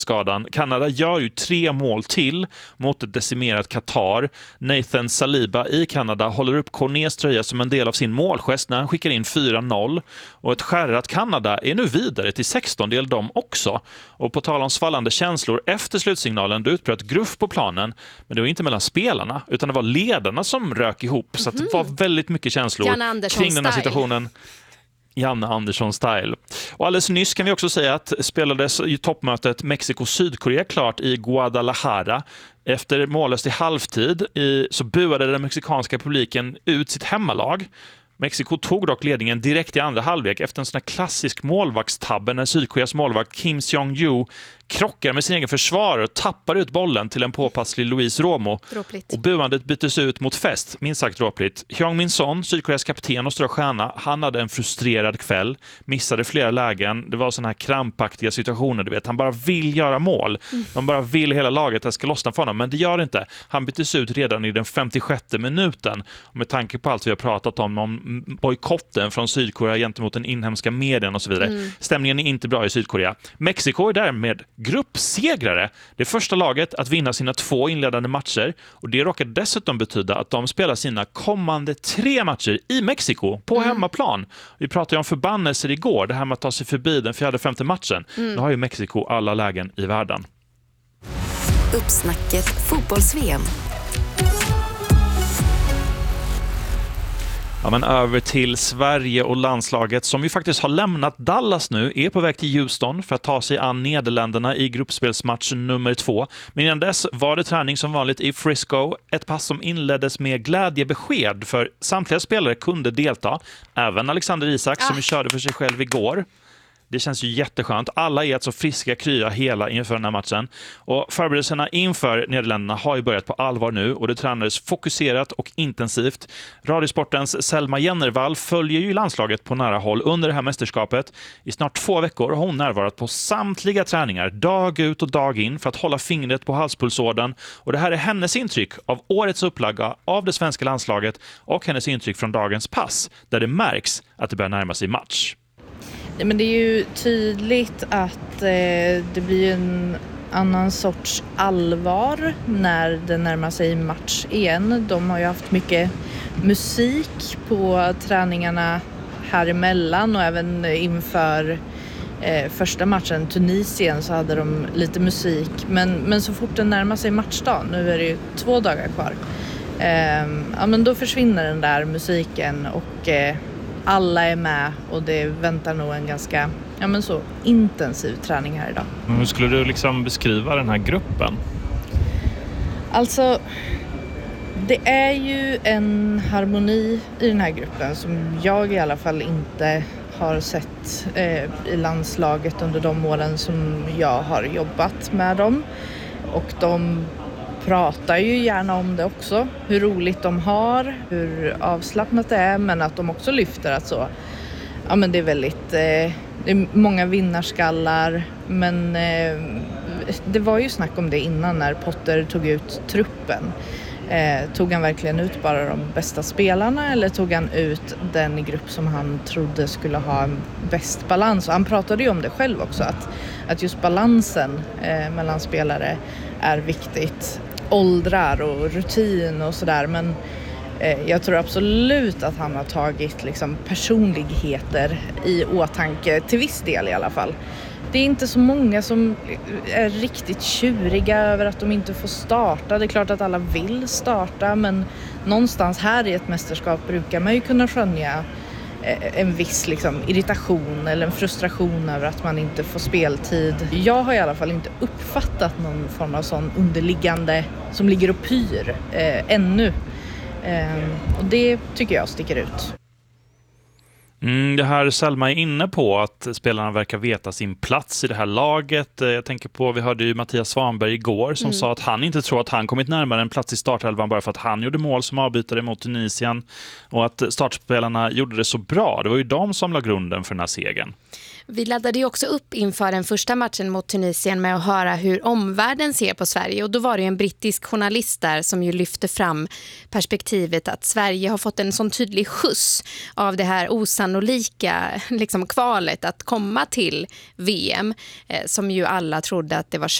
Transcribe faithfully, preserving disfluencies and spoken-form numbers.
skadan. Kanada gör ju tre mål till mot ett decimerat Qatar. Nathan Saliba i Kanada håller upp Cornets tröja som en del av sin målgest när han skickar in fyra noll. Och ett skärrat Kanada är nu vidare till sexton-del de också. Och på tal om svallande känslor efter slutsignalen, då utbröt gruff på planen. Men det var inte mellan spelarna, utan det var ledarna som rök ihop. Så att det var väldigt mycket känslor kring den här situationen. Janne Andersson-style. Och alldeles nyss kan vi också säga att spelades i toppmötet Mexiko-Sydkorea klart i Guadalajara. Efter mållöst i halvtid i, så buade den mexikanska publiken ut sitt hemmalag. Mexiko tog dock ledningen direkt i andra halvlek efter en sån här klassisk målvaktstabbe när Sydkoreas målvakt Kim Seong-ju krockar med sin egen försvarare och tappar ut bollen till en påpasslig Luis Romo. Dråpligt. Och buandet byttes ut mot fest, minst sagt dråpligt. Hyung Min Son, Sydkoreas kapten och stora stjärna, han hade en frustrerad kväll, missade flera lägen. Det var såna här krampaktiga situationer, du vet. Han bara vill göra mål. Mm. De bara vill hela laget att ska lossna för honom, men det gör det inte. Han byttes ut redan i den femtiosjätte minuten. Och med tanke på allt vi har pratat om, om bojkotten från Sydkorea gentemot den inhemska medien och så vidare. Mm. Stämningen är inte bra i Sydkorea. Mexiko är därmed gruppsegrare. Det är första laget att vinna sina två inledande matcher och det råkar dessutom betyda att de spelar sina kommande tre matcher i Mexiko på mm. hemmaplan. Vi pratade ju om förbannelser igår, det här med att ta sig förbi den fjärde femte matchen. Mm. Nu har ju Mexiko alla lägen i världen. Uppsnacket fotbolls-V M. Ja, men över till Sverige och landslaget som ju faktiskt har lämnat Dallas nu, är på väg till Houston för att ta sig an Nederländerna i gruppspelsmatch nummer två. Men innan dess var det träning som vanligt i Frisco, ett pass som inleddes med glädjebesked för samtliga spelare kunde delta, även Alexander Isak som ah. körde för sig själv igår. Det känns ju jätteskönt. Alla är alltså friska, krya, hela inför den här matchen. Och förberedelserna inför Nederländerna har ju börjat på allvar nu och det tränades fokuserat och intensivt. Radiosportens Selma Jennervall följer ju landslaget på nära håll under det här mästerskapet. I snart två veckor har hon närvarat på samtliga träningar, dag ut och dag in, för att hålla fingret på halspulsådern. Och det här är hennes intryck av årets upplaga av det svenska landslaget och hennes intryck från dagens pass, där det märks att det börjar närma sig match. Men det är ju tydligt att eh, det blir en annan sorts allvar när det närmar sig match igen. De har ju haft mycket musik på träningarna här emellan och även inför eh, första matchen Tunisien så hade de lite musik. Men, men så fort det närmar sig matchdag, nu är det ju två dagar kvar, eh, ja, men då försvinner den där musiken och eh, alla är med och det väntar nog en ganska ja, men så intensiv träning här idag. Hur skulle du liksom beskriva den här gruppen? Alltså, det är ju en harmoni i den här gruppen som jag i alla fall inte har sett eh, i landslaget under de åren som jag har jobbat med dem. Och de pratar ju gärna om det också, hur roligt de har, hur avslappnat det är, men att de också lyfter att så, ja men det är väldigt, eh, det är många vinnarskallar, men eh, det var ju snack om det innan när Potter tog ut truppen. Eh, tog han verkligen ut bara de bästa spelarna eller tog han ut den grupp som han trodde skulle ha en bäst balans? Och han pratade ju om det själv också, att, att just balansen eh, mellan spelare är viktigt. Åldrar och rutin och sådär, men eh, jag tror absolut att han har tagit liksom, personligheter i åtanke, till viss del i alla fall. Det är inte så många som är riktigt tjuriga över att de inte får starta. Det är klart att alla vill starta, men någonstans här i ett mästerskap brukar man ju kunna skönja en viss liksom, irritation eller en frustration över att man inte får speltid. Jag har i alla fall inte uppfattat någon form av sån underliggande som ligger och pyr eh, ännu. Eh, och det tycker jag sticker ut. Mm, det här Selma är inne på, att spelarna verkar veta sin plats i det här laget. Jag tänker på, vi hörde ju Mattias Svanberg igår som mm. sa att han inte tror att han kommit närmare en plats i startelvan bara för att han gjorde mål som avbytare mot Tunisien och att startspelarna gjorde det så bra. Det var ju de som la grunden för den här segern. Vi laddade ju också upp inför den första matchen mot Tunisien med att höra hur omvärlden ser på Sverige. Och då var det ju en brittisk journalist där som ju lyfte fram perspektivet att Sverige har fått en sån tydlig skjuts av det här osanna osannolika liksom, kvalet att komma till V M, eh, som ju alla trodde att det var